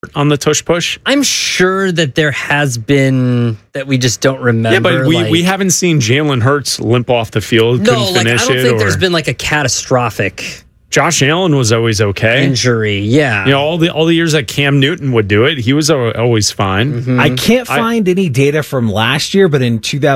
on the tush push? I'm sure that there has been that we just don't remember. Yeah, but we haven't seen Jalen Hurts limp off the field. No, couldn't finish I don't it, think there's been like a catastrophic Josh Allen was always okay. Injury, yeah. You know, all the years that Cam Newton would do it, he was always fine. Mm-hmm. I can't find any data from last year, but in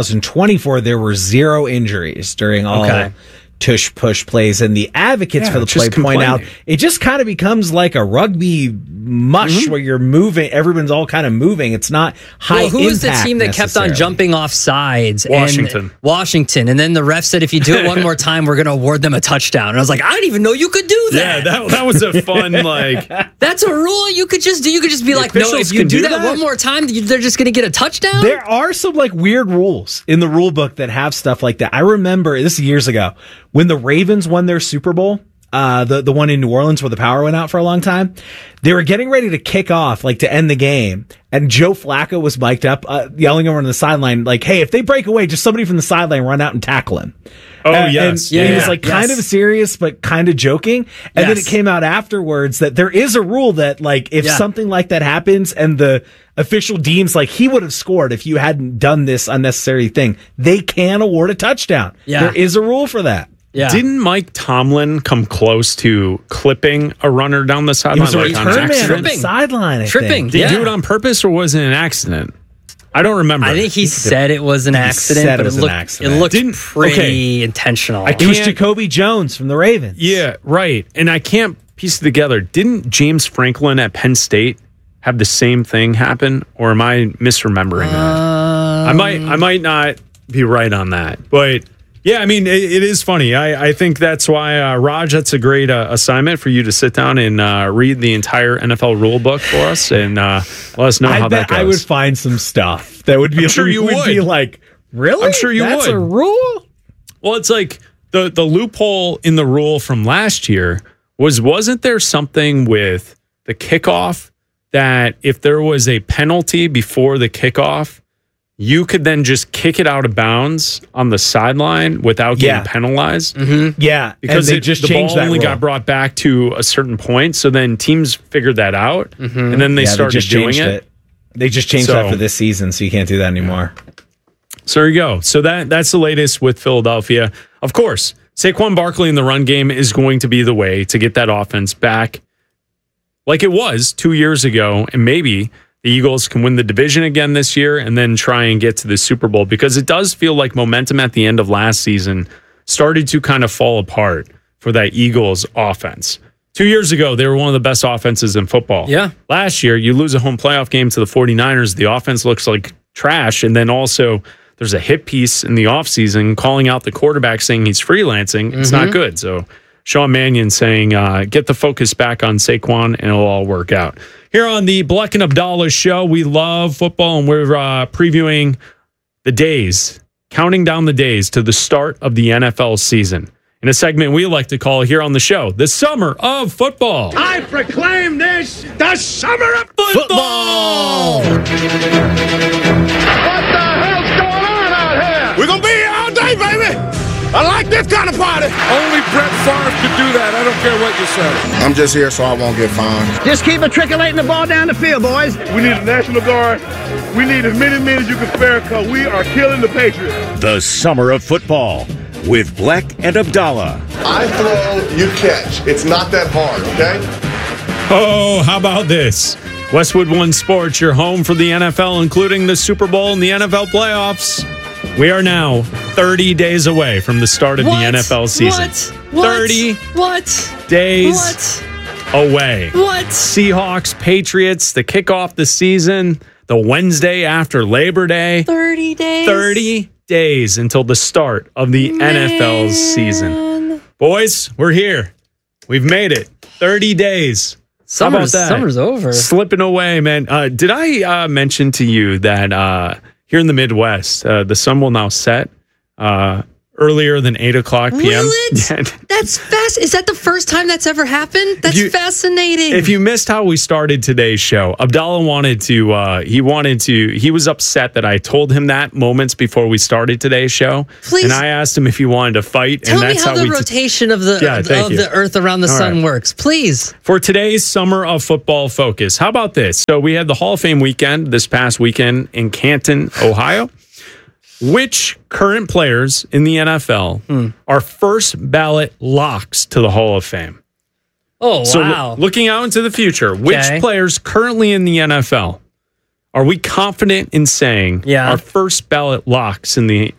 2024 there were 0 injuries during all tush push plays, and the advocates for the play point out it just kind of becomes like a rugby mush where you're moving, everyone's all kind of moving. It's not high impact. Who was the team that kept on jumping off sides? Washington. And then the ref said, if you do it one more time, we're going to award them a touchdown. And I was like, I didn't even know you could do that. Yeah, that was a fun, That's a rule you could just do. You could just be like, no, if you do that one more time, they're just going to get a touchdown? There are some like weird rules in the rule book that have stuff like that. I remember, this is years ago, when the Ravens won their Super Bowl, the one in New Orleans where the power went out for a long time, they were getting ready to kick off, like to end the game, and Joe Flacco was mic'd up, yelling over on the sideline, like, hey, if they break away, just somebody from the sideline run out and tackle him. Yes. And he was like kind of serious, but kind of joking. And then it came out afterwards that there is a rule that like if something like that happens and the official deems like he would have scored if you hadn't done this unnecessary thing, they can award a touchdown. Yeah. There is a rule for that. Yeah. Didn't Mike Tomlin come close to clipping a runner down the sideline? It was a return man on the sideline. Tripping. Did he do it on purpose or was it an accident? I don't remember. I think he said it was an accident, but it looked pretty intentional. It was Jacoby Jones from the Ravens. Yeah, right. And I can't piece it together. Didn't James Franklin at Penn State have the same thing happen, or am I misremembering that? I might not be right on that, but. Yeah, I mean, it is funny. I think that's why, Raj, that's a great assignment for you to sit down and read the entire NFL rule book for us and let us know how that goes. I would find some stuff that would be, I'm sure you would be like, really? I'm sure you would. That's a rule? Well, it's like the loophole in the rule from last year wasn't there something with the kickoff that if there was a penalty before the kickoff, you could then just kick it out of bounds on the sideline without getting penalized. Mm-hmm. Yeah, because they just the changed ball that only rule. got brought back to a certain point. So then teams figured that out, and then they started doing it. They just changed that for this season, so you can't do that anymore. So there you go. So that's the latest with Philadelphia. Of course, Saquon Barkley in the run game is going to be the way to get that offense back like it was 2 years ago, and maybe the Eagles can win the division again this year and then try and get to the Super Bowl, because it does feel like momentum at the end of last season started to kind of fall apart for that Eagles offense. 2 years ago, they were one of the best offenses in football. Yeah. Last year, you lose a home playoff game to the 49ers. The offense looks like trash. And then also there's a hit piece in the offseason calling out the quarterback saying he's freelancing. It's not good. So Sean Mannion saying, get the focus back on Saquon and it'll all work out. Here on the Bleck and Abdallah show, we love football, and we're previewing the days, counting down the days to the start of the NFL season. In a segment we like to call here on the show, the Summer of Football. I proclaim this the Summer of Football! What the hell's going on out here? We're going to be here all day, baby! I like this kind of party. Only Brett Favre could do that. I don't care what you say. I'm just here so I won't get fined. Just keep matriculating the ball down the field, boys. We need a National Guard. We need as many men as you can spare because we are killing the Patriots. The Summer of Football with Bleck and Abdallah. I throw, you catch. It's not that hard, okay? Oh, how about this? Westwood One Sports, your home for the NFL, including the Super Bowl and the NFL playoffs. We are now 30 days away from the start of the NFL season. 30 days away. Seahawks, Patriots, the kickoff the season, the Wednesday after Labor Day. 30 days. 30 days until the start of the NFL season. Boys, we're here. We've made it. 30 days. How about that? Summer's over. Slipping away, man. Did I mention to you that here in the Midwest, the sun will now set earlier than 8 o'clock p.m. Really? That's fast. Is that the first time that's ever happened? That's fascinating. If you missed how we started today's show, Abdallah he was upset that I told him that moments before we started today's show. Please. And I asked him if he wanted to fight. Tell me how the rotation of the Earth around the sun works, please. For today's Summer of Football focus, how about this? So we had the Hall of Fame weekend this past weekend in Canton, Ohio. Which current players in the NFL are first ballot locks to the Hall of Fame? Oh, wow. So looking out into the future, which players currently in the NFL are we confident in saying are first ballot locks in the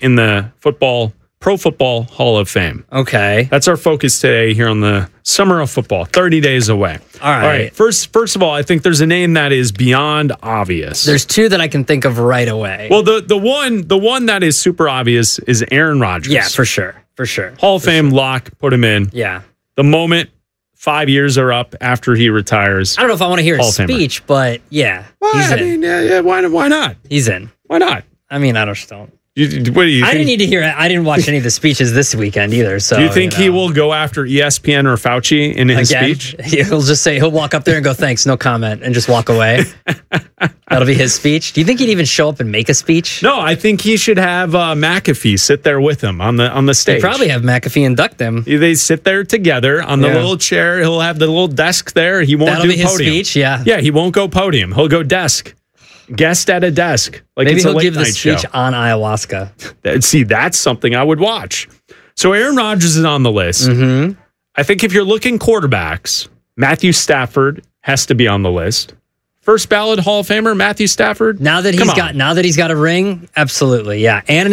Pro Football Hall of Fame? Okay. That's our focus today here on the Summer of Football, 30 days away. All right. First of all, I think there's a name that is beyond obvious. There's two that I can think of right away. Well, the one that is super obvious is Aaron Rodgers. Yeah, for sure. Hall of Fame lock, put him in. Yeah. The moment 5 years are up after he retires. I don't know if I want to hear his speech, but yeah. He's in. Why not? He's in. Why not? I mean, I just don't. What do you think? I didn't need to hear it. I didn't watch any of the speeches this weekend either. So do you think he will go after ESPN or Fauci in his speech? He'll just say, he'll walk up there and go, thanks, no comment, and just walk away. That'll be his speech. Do you think he'd even show up and make a speech? No, I think he should have McAfee sit there with him on the stage. He'd probably have McAfee induct them. They sit there together on the little chair. He'll have the little desk there. He won't do be podium. His speech, yeah. Yeah, he won't go podium. He'll go desk. Guest at a desk. Like maybe it's a he'll late give the night speech show. on ayahuasca. See, that's something I would watch. So Aaron Rodgers is on the list. Mm-hmm. I think if you're looking quarterbacks, Matthew Stafford has to be on the list. First ballot Hall of Famer, Matthew Stafford. Now that he's got a ring, absolutely, yeah, and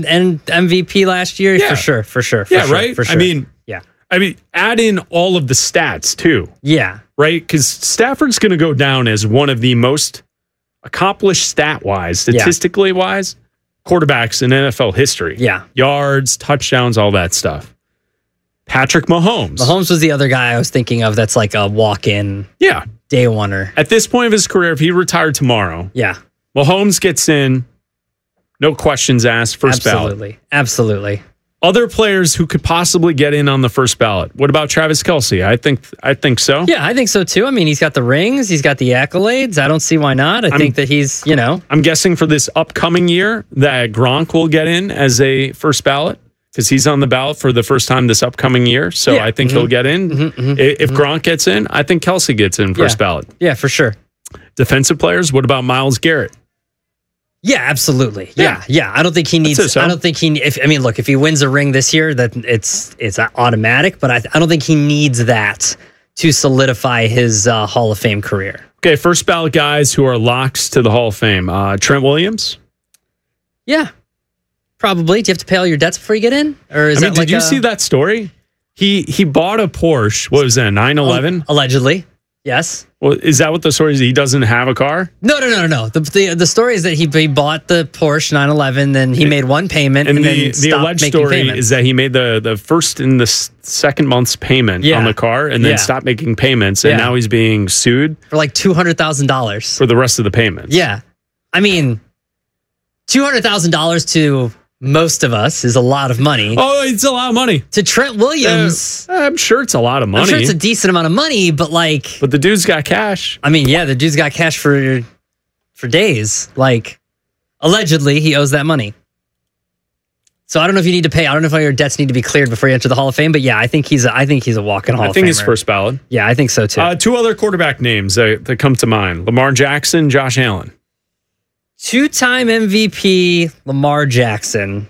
MVP last year, for sure. Right. For sure. I mean, add in all of the stats too. Yeah, right. Because Stafford's going to go down as one of the most accomplished statistically wise, quarterbacks in NFL history. Yeah, yards, touchdowns, all that stuff. Patrick Mahomes. Mahomes was the other guy I was thinking of. That's like a walk-in. Yeah. Day oneer. At this point of his career, if he retired tomorrow, Mahomes gets in, no questions asked, first ballot. Absolutely. Other players who could possibly get in on the first ballot. What about Travis Kelce? I think so. Yeah, I think so too. I mean, he's got the rings, he's got the accolades. I don't see why not. I think that he's, I'm guessing for this upcoming year that Gronk will get in as a first ballot because he's on the ballot for the first time this upcoming year. So I think he'll get in. If Gronk gets in, I think Kelce gets in first ballot. Yeah, for sure. Defensive players, what about Myles Garrett? Yeah, absolutely. Yeah. I don't think he needs. I don't think he. If he wins a ring this year, that it's automatic. But I don't think he needs that to solidify his Hall of Fame career. Okay, first ballot guys who are locks to the Hall of Fame. Trent Williams. Yeah, probably. Do you have to pay all your debts before you get in, or is that? Did you see that story? He bought a Porsche. What was that? 911. Allegedly. Yes. Well, is that what the story is? He doesn't have a car? No. The story is that he bought the Porsche 911, then he made one payment, and then the alleged story is that he made the first and the second month's payment on the car, and then stopped making payments, and now he's being sued for like $200,000 for the rest of the payments. Yeah, I mean, $200,000 to most of us is a lot of money. Oh, it's a lot of money. To Trent Williams, I'm sure it's a lot of money. I'm sure it's a decent amount of money, but the dude's got cash. I mean, the dude's got cash for days. Allegedly, he owes that money. So I don't know if you need to pay. I don't know if all your debts need to be cleared before you enter the Hall of Fame. But yeah, I think he's a walk-in Hall of Famer. I think he's first ballot. Yeah, I think so too. Two other quarterback names that come to mind: Lamar Jackson, Josh Allen. Two-time MVP Lamar Jackson.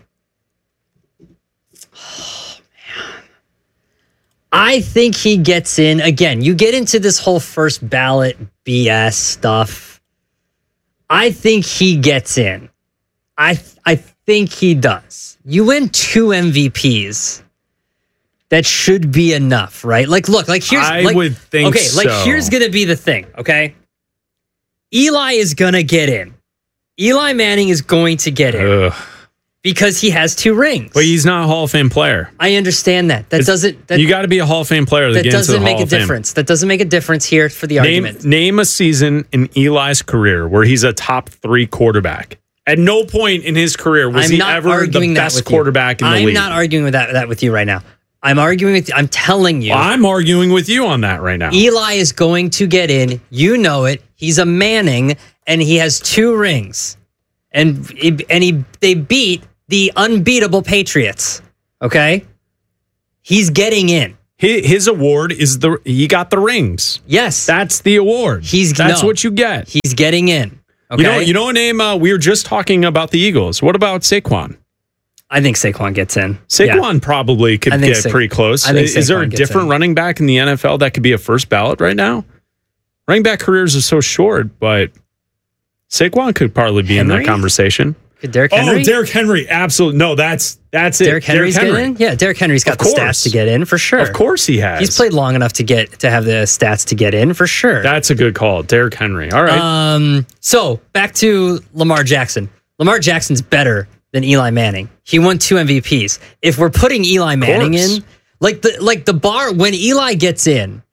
Oh, man. I think he gets in. Again, you get into this whole first ballot BS stuff. I think he gets in. I think he does. You win 2 MVPs. That should be enough, right? Here's I would think so. Here's going to be the thing, okay? Eli is going to get in. Eli Manning is going to get in because he has 2 rings. But he's not a Hall of Fame player. I understand that. You got to be a Hall of Fame player to get into the Hall of Fame. That doesn't make a difference. That doesn't make a difference here for the argument. Name a season in Eli's career where he's a top 3 quarterback. At no point in his career was he ever the best quarterback in the league. I'm not arguing with that with you right now. I'm telling you. Well, I'm arguing with you on that right now. Eli is going to get in. You know it. He's a Manning, and he has 2 rings. And they beat the unbeatable Patriots. Okay? He's getting in. His award is he got the rings. Yes. That's the award. That's what you get. He's getting in. Okay? You know a name, we were just talking about the Eagles. What about Saquon? I think Saquon gets in. Saquon probably could get pretty close. Is there a different running back in the NFL that could be a first ballot right now? Running back careers are so short, but Saquon could probably be in that conversation. Derrick Henry? Oh, Derrick Henry. Absolutely. No, that's it. Derrick Henry's getting in? Yeah, Derrick Henry's got the stats to get in for sure. Of course he has. He's played long enough to have the stats to get in for sure. That's a good call. Derrick Henry. All right. So back to Lamar Jackson. Lamar Jackson's better than Eli Manning. He won 2 MVPs. If we're putting Eli Manning in, like the bar, when Eli gets in,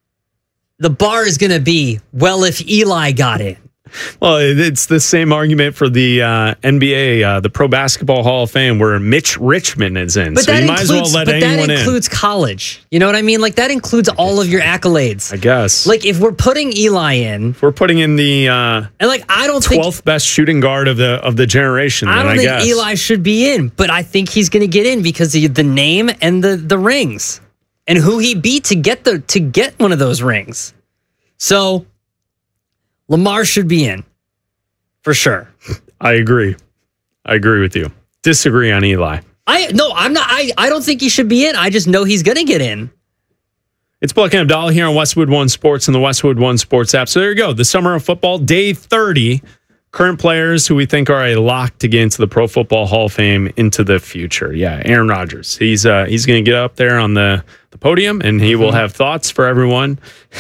the bar is going to be, well, if Eli got in. Well, it's the same argument for the NBA, the Pro Basketball Hall of Fame, where Mitch Richmond is in. So you might as well let anyone in. But that includes college. You know what I mean? Like, that includes all of your accolades. I guess. Like, if we're putting Eli in... If we're putting in the and like, I don't 12th best shooting guard of the generation, then I don't think Eli should be in, but I think he's going to get in because of the name and the rings and who he beat to get one of those rings. So... Lamar should be in, for sure. I agree with you. Disagree on Eli. I'm not. I don't think he should be in. I just know he's going to get in. It's Black and Abdallah here on Westwood One Sports and the Westwood One Sports app. So there you go. The Summer of Football, Day 30. Current players who we think are a lock to get into the Pro Football Hall of Fame into the future. Yeah, Aaron Rodgers. He's going to get up there on the podium, and he will have thoughts for everyone.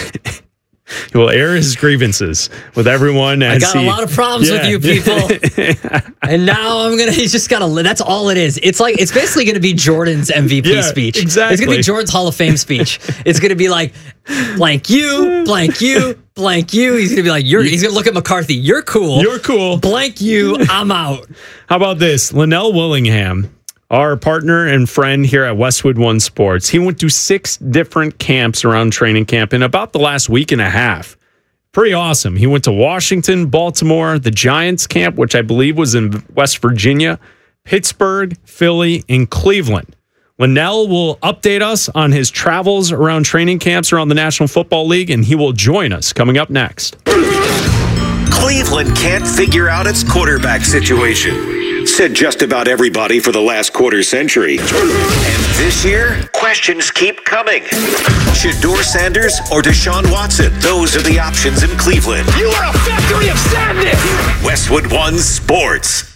He will air his grievances with everyone. I got a lot of problems with you people. And now he's just got to, that's all it is. It's basically going to be Jordan's MVP speech. Exactly. It's going to be Jordan's Hall of Fame speech. It's going to be like, blank you, blank you, blank you. He's going to be like, he's going to look at McCarthy. You're cool. You're cool. Blank you, I'm out. How about this? Linnell Willingham, our partner and friend here at Westwood One Sports, he went to 6 different camps around training camp in about the last week and a half. Pretty awesome. He went to Washington, Baltimore, the Giants camp, which I believe was in West Virginia, Pittsburgh, Philly, and Cleveland. Linnell will update us on his travels around training camps around the National Football League, and he will join us coming up next. Cleveland can't figure out its quarterback situation. Said just about everybody for the last quarter century. And this year, questions keep coming. Shedeur Sanders or Deshaun Watson? Those are the options in Cleveland. You are a factory of sadness! Westwood One Sports.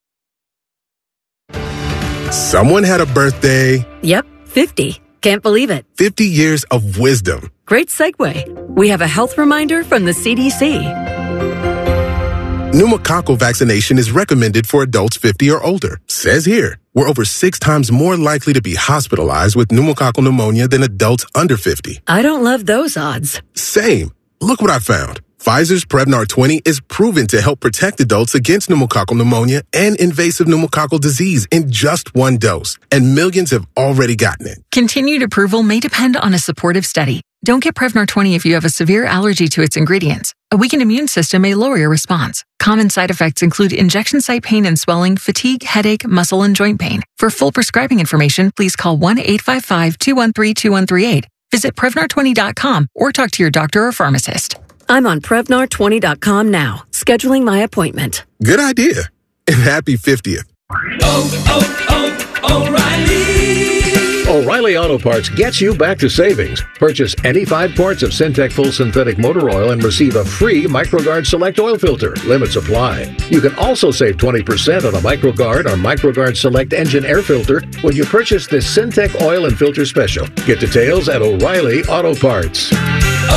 Someone had a birthday. Yep, 50. Can't believe it. 50 years of wisdom. Great segue. We have a health reminder from the CDC. Pneumococcal vaccination is recommended for adults 50 or older. Says here, we're over 6 times more likely to be hospitalized with pneumococcal pneumonia than adults under 50. I don't love those odds. Same. Look what I found. Pfizer's Prevnar 20 is proven to help protect adults against pneumococcal pneumonia and invasive pneumococcal disease in just 1 dose. And millions have already gotten it. Continued approval may depend on a supportive study. Don't get Prevnar 20 if you have a severe allergy to its ingredients. A weakened immune system may lower your response. Common side effects include injection site pain and swelling, fatigue, headache, muscle, and joint pain. For full prescribing information, please call 1-855-213-2138. Visit Prevnar20.com or talk to your doctor or pharmacist. I'm on Prevnar20.com now, scheduling my appointment. Good idea. And happy 50th. O'Reilly Auto Parts gets you back to savings. Purchase any 5 quarts of Syntec Full Synthetic Motor Oil and receive a free MicroGuard Select Oil Filter. Limits apply. You can also save 20% on a MicroGuard or MicroGuard Select Engine Air Filter when you purchase this Syntec Oil and Filter Special. Get details at O'Reilly Auto Parts.